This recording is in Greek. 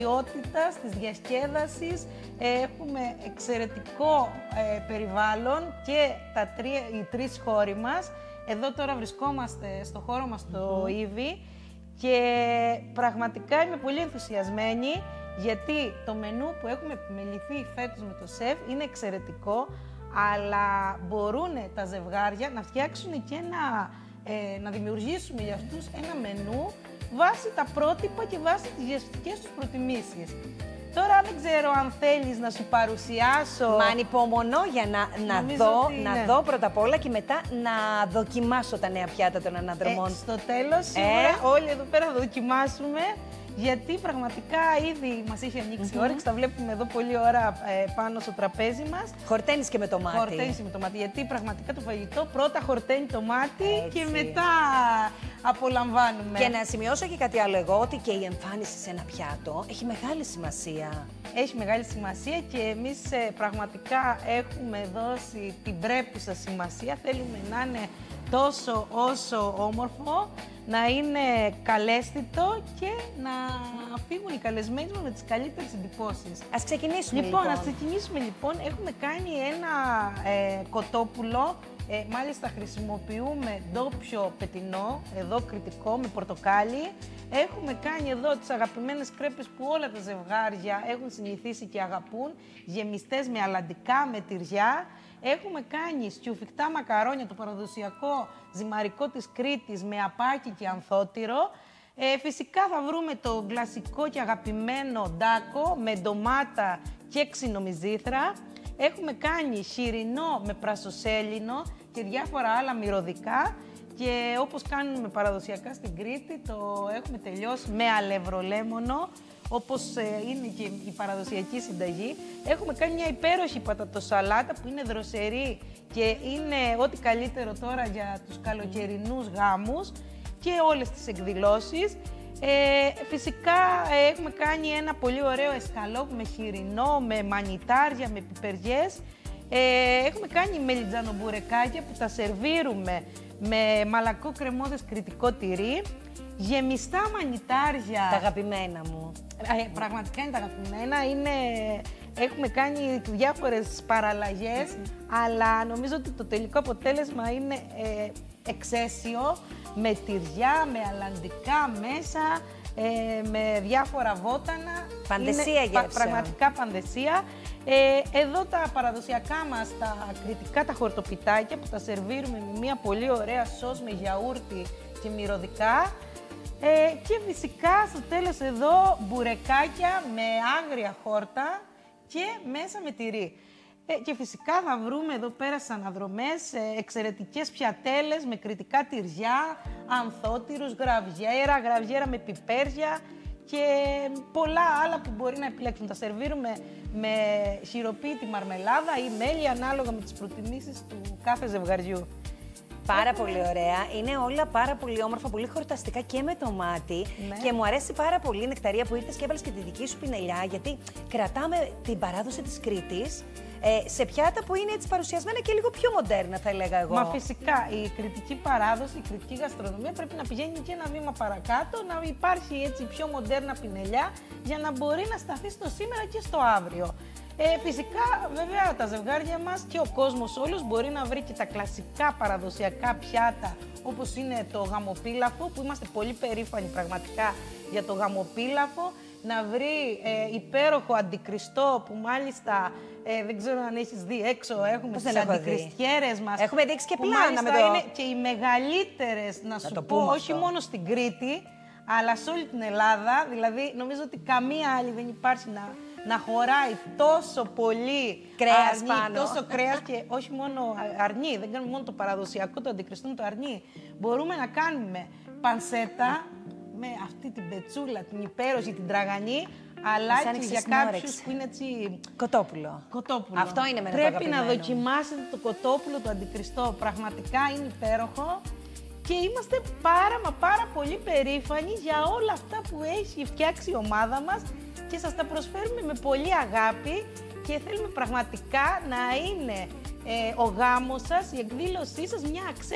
ποιότητας, της διασκέδασης, έχουμε εξαιρετικό περιβάλλον και οι τρεις χώροι μας. Εδώ τώρα βρισκόμαστε στο χώρο μας το Ήβι και πραγματικά είμαι πολύ ενθουσιασμένη γιατί το μενού που έχουμε επιμεληθεί φέτος με το σεφ είναι εξαιρετικό, αλλά μπορούν τα ζευγάρια να φτιάξουν και να δημιουργήσουμε για αυτούς ένα μενού βάσει τα πρότυπα και βάσει τις διαστατικές τους προτιμήσεις. Τώρα δεν ξέρω αν θέλεις να σου παρουσιάσω... Μα ανυπομονώ για να δω πρώτα απ' όλα και μετά να δοκιμάσω τα νέα πιάτα των αναδρομών. Στο τέλος, σίγουρα όλοι εδώ πέρα θα δοκιμάσουμε, γιατί πραγματικά ήδη μας έχει ανοίξει η όρεξη. Τα βλέπουμε εδώ πολλή ώρα πάνω στο τραπέζι μας. Χορταίνεις και με το μάτι. Χορταίνεις με το μάτι, γιατί πραγματικά το φαγητό πρώτα χορταίνει το μάτι και μετά απολαμβάνουμε. Και να σημειώσω και κάτι άλλο εγώ, ότι και η εμφάνιση σε ένα πιάτο έχει μεγάλη σημασία. Έχει μεγάλη σημασία και εμείς πραγματικά έχουμε δώσει την πρέπουσα σημασία. Θέλουμε να είναι τόσο όσο όμορφο, να είναι καλέσθητο και να φύγουν οι καλεσμένοι μας με τις καλύτερες εντυπώσεις. Ας ξεκινήσουμε λοιπόν. Ας ξεκινήσουμε λοιπόν. Έχουμε κάνει ένα κοτόπουλο. Μάλιστα χρησιμοποιούμε ντόπιο πετινό, εδώ κρητικό, με πορτοκάλι. Έχουμε κάνει εδώ τις αγαπημένες κρέπες που όλα τα ζευγάρια έχουν συνηθίσει και αγαπούν, γεμιστές με αλαντικά, με τυριά. Έχουμε κάνει στιουφικτά μακαρόνια, το παραδοσιακό ζυμαρικό της Κρήτης, με απάκι και ανθότυρο. Φυσικά θα βρούμε το κλασικό και αγαπημένο ντάκο με ντομάτα και ξινομυζήθρα. Έχουμε κάνει χοιρινό με πρασοσέλινο και διάφορα άλλα μυρωδικά. Και όπως κάνουμε παραδοσιακά στην Κρήτη, το έχουμε τελειώσει με αλευρολέμονο, όπως είναι και η παραδοσιακή συνταγή. Έχουμε κάνει μια υπέροχη πατατοσαλάτα που είναι δροσερή και είναι ό,τι καλύτερο τώρα για τους καλοκαιρινούς γάμους και όλες τις εκδηλώσεις. Φυσικά έχουμε κάνει ένα πολύ ωραίο εσκαλόπ με χοιρινό, με μανιτάρια, με πιπεριές. Έχουμε κάνει μελιτζανομπουρεκάκια που τα σερβίρουμε με μαλακό κρεμόδες κρητικό τυρί, γεμιστά μανιτάρια. Τα αγαπημένα μου. Πραγματικά είναι τα αγαπημένα. Έχουμε κάνει διάφορες παραλλαγές, αλλά νομίζω ότι το τελικό αποτέλεσμα είναι εξαίσιο, με τυριά, με αλαντικά μέσα, με διάφορα βότανα. Παντεσία γεύσεων. Πραγματικά παντεσία. Εδώ τα παραδοσιακά μας, τα κρητικά, τα χορτοπιτάκια που τα σερβίρουμε με μια πολύ ωραία σως με γιαούρτι και μυρωδικά. Και φυσικά στο τέλος εδώ μπουρεκάκια με άγρια χόρτα και μέσα με τυρί. Και φυσικά θα βρούμε εδώ πέρα στις αναδρομές εξαιρετικές πιατέλες με κρητικά τυριά, ανθότυρους, γραβιέρα με πιπέρια και πολλά άλλα που μπορεί να επιλέξουν. Τα σερβίρουμε με χειροποίητη μαρμελάδα ή μέλι, ανάλογα με τις προτιμήσεις του κάθε ζευγαριού. Πάρα πολύ ωραία. Είναι όλα πάρα πολύ όμορφα, πολύ χορταστικά και με το μάτι. Ναι. Και μου αρέσει πάρα πολύ η Νεκταρία που ήρθες και έβαλες και τη δική σου πινελιά, γιατί κρατάμε την παράδοση της Κρήτης σε πιάτα που είναι έτσι παρουσιασμένα και λίγο πιο μοντέρνα, θα έλεγα εγώ. Μα φυσικά η κρητική παράδοση, η κρητική γαστρονομία πρέπει να πηγαίνει και ένα βήμα παρακάτω, να υπάρχει έτσι πιο μοντέρνα πινελιά για να μπορεί να σταθεί στο σήμερα και στο αύριο. Φυσικά, βέβαια, τα ζευγάρια μας και ο κόσμος όλος μπορεί να βρει και τα κλασικά παραδοσιακά πιάτα, όπως είναι το γαμοπίλαφο, που είμαστε πολύ περήφανοι πραγματικά για το γαμοπίλαφο, να βρει υπέροχο αντικριστό, που μάλιστα δεν ξέρω αν έχεις δει έξω, έχουμε τις αντικριστιέρες μας. Έχουμε δείξει και πλάνα με το... είναι και οι μεγαλύτερες, να σου πω, όχι μόνο στην Κρήτη, αλλά σε όλη την Ελλάδα. Δηλαδή, νομίζω ότι καμία άλλη δεν υπάρχει να χωράει τόσο πολύ κρέας αρνί, πάνω. Τόσο κρέας και όχι μόνο αρνί, δεν κάνουμε μόνο το παραδοσιακό, το αντικριστό, το αρνί. Μπορούμε να κάνουμε πανσέτα με αυτή την πετσούλα, την υπέροχη, την τραγανή, αλλά και για κάποιους που είναι έτσι... Κοτόπουλο. Αυτό είναι με το Πρέπει να δοκιμάσετε το κοτόπουλο, το αντικριστό. Πραγματικά είναι υπέροχο. Και είμαστε πάρα πολύ περήφανοι για όλα αυτά που έχει φτιάξει η ομάδα μας και σας τα προσφέρουμε με πολύ αγάπη και θέλουμε πραγματικά να είναι ο γάμος σας, η εκδήλωσή σας μια